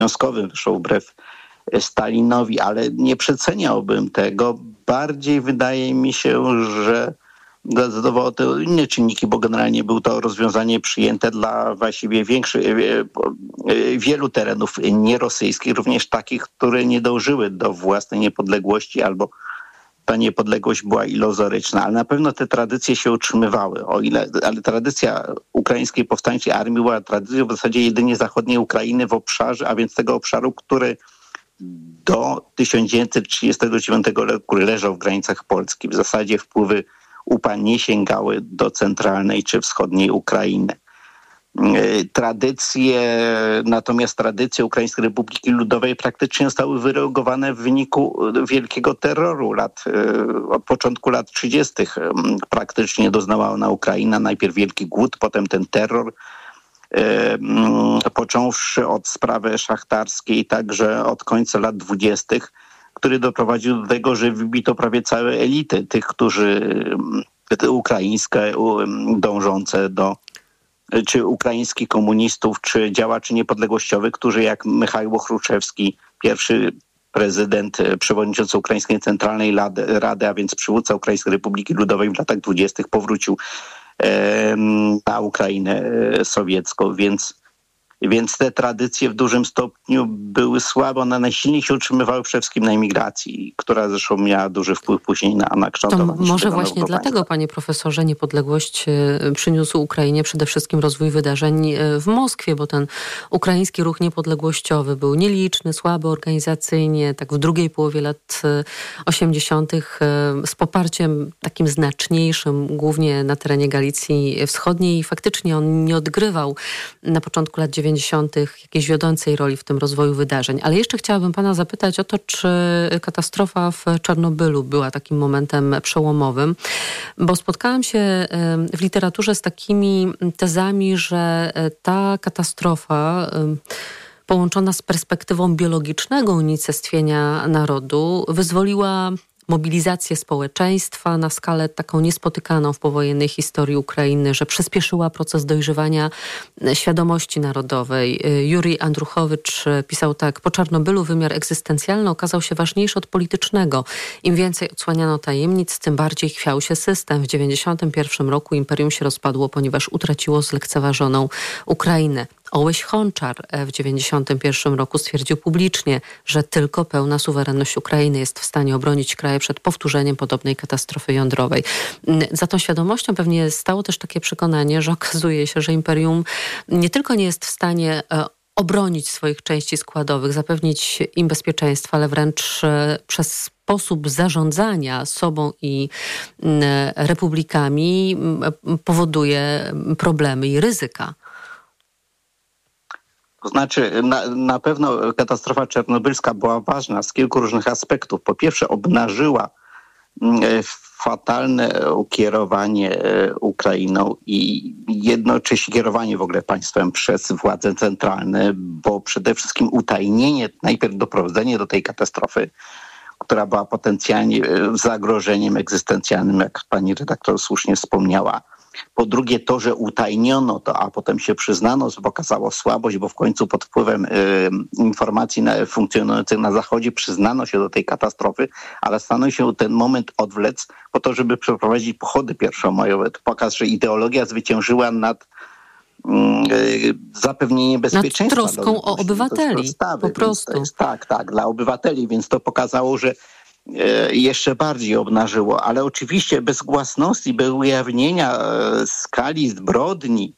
obowiązkowym, zresztą wbrew Stalinowi, ale nie przeceniałbym tego. Bardziej wydaje mi się, że zdecydowało to inne czynniki, bo generalnie było to rozwiązanie przyjęte dla właściwie wielu terenów nierosyjskich, również takich, które nie dążyły do własnej niepodległości albo ta niepodległość była iluzoryczna, ale na pewno te tradycje się utrzymywały. Ale tradycja ukraińskiej powstańczej armii była tradycją w zasadzie jedynie zachodniej Ukrainy w obszarze, a więc tego obszaru, który do 1939 roku leżał w granicach Polski. W zasadzie wpływy UPA nie sięgały do centralnej czy wschodniej Ukrainy. Natomiast tradycje Ukraińskiej Republiki Ludowej praktycznie zostały wyregulowane w wyniku wielkiego terroru od początku lat 30. Praktycznie doznała ona Ukraina. Najpierw wielki głód, potem ten terror, począwszy od sprawy szachtarskiej, także od końca lat 20., który doprowadził do tego, że wybito prawie całe elity tych, którzy ukraińskie dążące czy ukraińskich komunistów, czy działaczy niepodległościowych, którzy jak Michaiło Chruszczewski, pierwszy prezydent, przewodniczący Ukraińskiej Centralnej Rady, a więc przywódca Ukraińskiej Republiki Ludowej w latach 20. powrócił na Ukrainę sowiecką, więc te tradycje w dużym stopniu były słabe. One najsilniej się utrzymywały przede wszystkim na emigracji, która zresztą miała duży wpływ później na kształtowanie. To może właśnie dlatego, panie profesorze, niepodległość przyniósł Ukrainie przede wszystkim rozwój wydarzeń w Moskwie, bo ten ukraiński ruch niepodległościowy był nieliczny, słaby organizacyjnie, tak w drugiej połowie lat 80. z poparciem takim znaczniejszym, głównie na terenie Galicji Wschodniej, i faktycznie on nie odgrywał na początku lat 90. jakiejś wiodącej roli w tym rozwoju wydarzeń. Ale jeszcze chciałabym pana zapytać o to, czy katastrofa w Czarnobylu była takim momentem przełomowym, bo spotkałam się w literaturze z takimi tezami, że ta katastrofa połączona z perspektywą biologicznego unicestwienia narodu wyzwoliła mobilizację społeczeństwa na skalę taką niespotykaną w powojennej historii Ukrainy, że przyspieszyła proces dojrzewania świadomości narodowej. Jurij Andruchowicz pisał tak: po Czarnobylu wymiar egzystencjalny okazał się ważniejszy od politycznego. Im więcej odsłaniano tajemnic, tym bardziej chwiał się system. W 1991 roku imperium się rozpadło, ponieważ utraciło zlekceważoną Ukrainę. Ołyś Honczar w 1991 roku stwierdził publicznie, że tylko pełna suwerenność Ukrainy jest w stanie obronić kraj przed powtórzeniem podobnej katastrofy jądrowej. Za tą świadomością pewnie stało też takie przekonanie, że okazuje się, że imperium nie tylko nie jest w stanie obronić swoich części składowych, zapewnić im bezpieczeństwa, ale wręcz przez sposób zarządzania sobą i republikami powoduje problemy i ryzyka. To znaczy, na pewno katastrofa czarnobylska była ważna z kilku różnych aspektów. Po pierwsze, obnażyła fatalne ukierowanie Ukrainą i jednocześnie kierowanie w ogóle państwem przez władze centralne, bo przede wszystkim utajnienie, najpierw doprowadzenie do tej katastrofy, która była potencjalnie zagrożeniem egzystencjalnym, jak pani redaktor słusznie wspomniała. Po drugie to, że utajniono to, a potem się przyznano, że pokazało słabość, bo w końcu pod wpływem informacji funkcjonujących na Zachodzie przyznano się do tej katastrofy, ale stanął się ten moment odwlec po to, żeby przeprowadzić pochody pierwszomajowe. To pokaz, że ideologia zwyciężyła nad zapewnieniem bezpieczeństwa. Nad troską o obywateli, po prostu. Tak, dla obywateli, więc to pokazało, że jeszcze bardziej obnażyło, ale oczywiście bez głasności, bez ujawnienia skali zbrodni,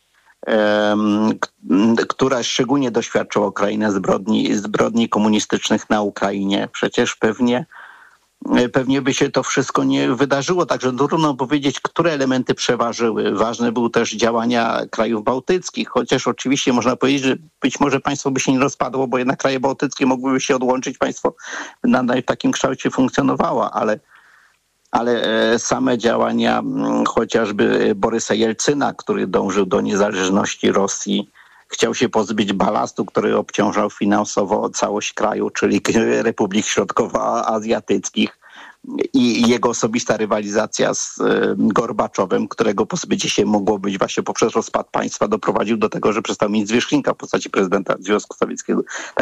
która szczególnie doświadczyła Ukraina zbrodni komunistycznych na Ukrainie. Przecież pewnie by się to wszystko nie wydarzyło, także trudno powiedzieć, które elementy przeważyły. Ważne były też działania krajów bałtyckich, chociaż oczywiście można powiedzieć, że być może państwo by się nie rozpadło, bo jednak kraje bałtyckie mogłyby się odłączyć, państwo nadal w takim kształcie funkcjonowało, ale same działania chociażby Borysa Jelcyna, który dążył do niezależności Rosji, chciał się pozbyć balastu, który obciążał finansowo całość kraju, czyli republik środkowoazjatyckich. i jego osobista rywalizacja z Gorbaczowem, którego pozbycie się mogło być właśnie poprzez rozpad państwa, doprowadził do tego, że przestał mieć zwierzchnika w postaci prezydenta Związku Sowieckiego.